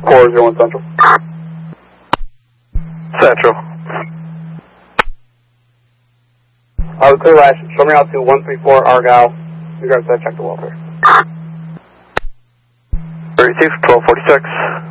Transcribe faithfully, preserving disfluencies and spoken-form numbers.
four zero one Central. Central. Uh, clear lash, show me out to one three four Argyle. You guys said check the welfare. thirty-six, twelve forty-six.